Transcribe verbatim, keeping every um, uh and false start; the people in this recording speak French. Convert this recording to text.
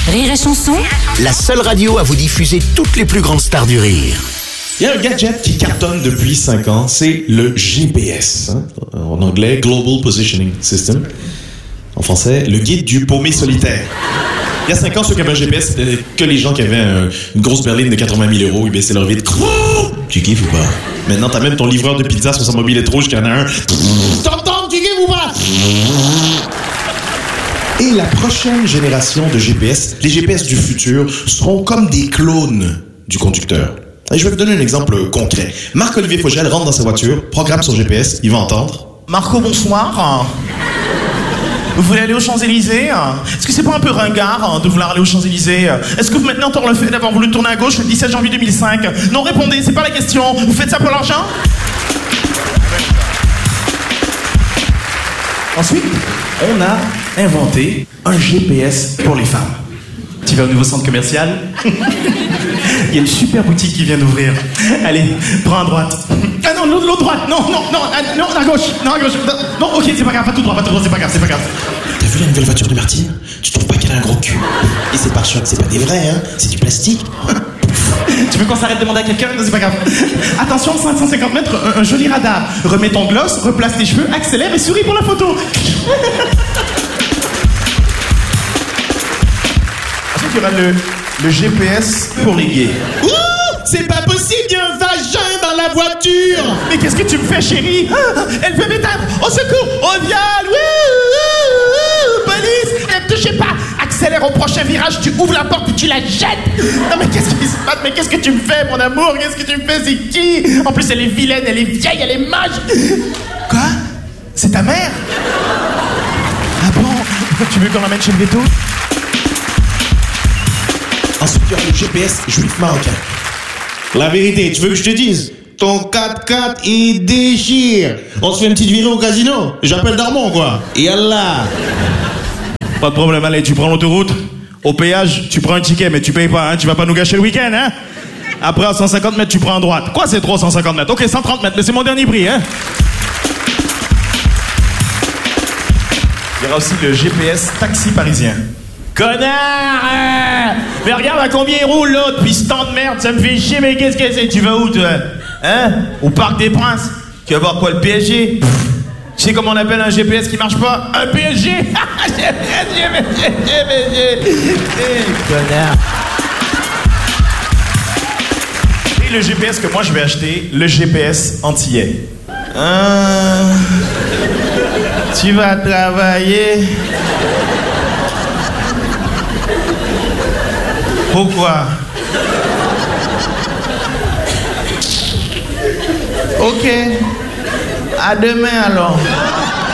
Rire et chanson, La seule radio à vous diffuser toutes les plus grandes stars du rire. Il y a un gadget qui cartonne depuis cinq ans, c'est le G P S. Hein? En anglais, Global Positioning System. En français, le guide du paumé solitaire. Il y a cinq ans, ceux qui avaient un G P S, c'était que les gens qui avaient un, une grosse berline de quatre-vingt mille euros, ils baissaient leur vide. Tu kiffes ou pas? Maintenant, t'as même ton livreur de pizza sur sa mobilette rouge qui en a un. T'entends, tu kiffes ou pas? Et la prochaine génération de G P S, les G P S du futur, seront comme des clones du conducteur. Et je vais vous donner un exemple concret. Marc-Olivier Fogel rentre dans sa voiture, programme son G P S, il va entendre. Marco, bonsoir. Vous voulez aller aux Champs-Élysées? Est-ce que c'est pas un peu ringard de vouloir aller aux Champs-Élysées? Est-ce que vous maintenez encore le fait d'avoir voulu tourner à gauche le dix-sept janvier deux mille cinq? Non, répondez, c'est pas la question. Vous faites ça pour l'argent? Ensuite, on a inventé un G P S pour les femmes. Tu vas au nouveau centre commercial? Il y a une super boutique qui vient d'ouvrir. Allez, prends à droite. Ah non, l'autre, l'autre droite. Non, non, non, à, non, à gauche. Non, à gauche. Non, ok, c'est pas grave, pas tout droit, pas tout droit, c'est pas grave, c'est pas grave. T'as vu la nouvelle voiture de Martine? Tu trouves pas qu'elle a un gros cul? Et ces pare-chocs, c'est pas des vrais, hein? C'est du plastique. Tu veux qu'on s'arrête de demander à quelqu'un? Non, c'est pas grave. Attention, cinq cent cinquante mètres, un, un joli radar. Remets ton gloss, replace tes cheveux, accélère et souris pour la photo. Ensuite, il y aura le, le G P S pour les gays. Ouh! C'est pas possible, il y a un vagin dans la voiture! Mais qu'est-ce que tu me fais, chérie? Ah, elle veut m'éteindre! Au secours! Au viol! Wouh! Police! Ne touchez pas! Accélère au prochain virage, tu ouvres la porte et tu la jettes! Non mais qu'est-ce qui se passe? Mais qu'est-ce que tu me fais, mon amour? Qu'est-ce que tu me fais? C'est qui? En plus, elle est vilaine, elle est vieille, elle est moche! Quoi? C'est ta mère? Ah bon? Tu veux qu'on l'emmène chez le veto? Ensuite, il y aura le G P S juif marocain. La vérité, tu veux que je te dise? Ton quatre-quatre, il déchire. On se fait une petite virée au casino. J'appelle Darmon, quoi. Et Allah. Pas de problème, allez, tu prends l'autoroute. Au péage, tu prends un ticket, mais tu payes pas, hein. Tu vas pas nous gâcher le week-end, hein. Après, à cent cinquante mètres, tu prends à droite. Quoi, c'est trop, cent cinquante mètres? Ok, cent trente mètres, mais c'est mon dernier prix, hein. Il y aura aussi le G P S taxi parisien. Connard! Hein? Mais regarde à combien il roule l'autre, puis ce temps de merde, ça me fait chier, mais qu'est-ce que c'est? Tu vas où, toi? Hein? Au Parc des Princes? Tu vas voir quoi, le P S G? Tu sais comment on appelle un G P S qui marche pas? Un P S G! G P S G, P S G, P S G! Connard! Et le G P S que moi je vais acheter, le G P S antillais. Hein? Tu vas travailler... Pourquoi? Ok. À demain alors.